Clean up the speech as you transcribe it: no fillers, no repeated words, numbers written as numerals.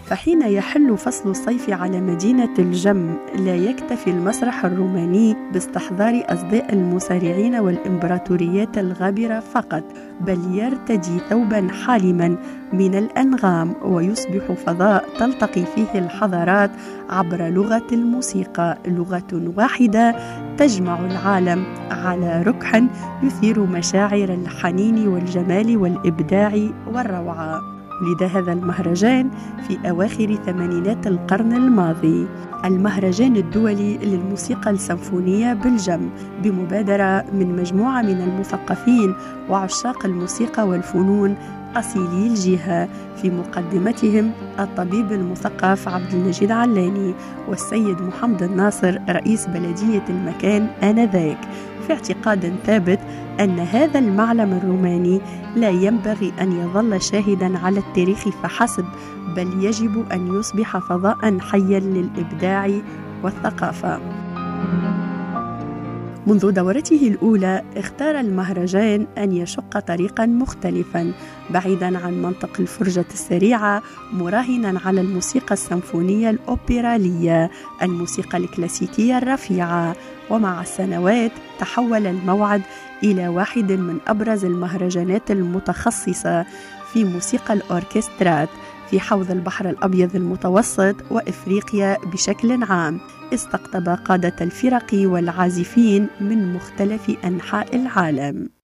فحين يحل فصل الصيف على مدينة الجم لا يكتفي المسرح الروماني باستحضار أصداء المصارعين والإمبراطوريات الغابرة فقط، بل يرتدي ثوبا حالما من الأنغام ويصبح فضاء تلتقي فيه الحضارات عبر لغة الموسيقى، لغة واحدة تجمع العالم على ركح يثير مشاعر الحنين والجمال والإبداع والروعة. ولد هذا المهرجان في أواخر ثمانينات القرن الماضي، المهرجان الدولي للموسيقى السيمفونية بالجم، بمبادرة من مجموعة من المثقفين وعشاق الموسيقى والفنون أصيلي الجهة، في مقدمتهم الطبيب المثقف عبد المجيد علاني والسيد محمد الناصر رئيس بلدية المكان آنذاك، في اعتقاد ثابت أن هذا المعلم الروماني لا ينبغي أن يظل شاهدا على التاريخ فحسب، بل يجب أن يصبح فضاء حيا للإبداع والثقافة. منذ دورته الأولى اختار المهرجان أن يشق طريقا مختلفا بعيدا عن منطق الفرجة السريعة، مراهنا على الموسيقى السيمفونية الأوبرالية، الموسيقى الكلاسيكية الرفيعة. ومع السنوات تحول الموعد إلى واحد من أبرز المهرجانات المتخصصة في موسيقى الأوركسترات في حوض البحر الأبيض المتوسط وإفريقيا بشكل عام، استقطب قادة الفرق والعازفين من مختلف أنحاء العالم.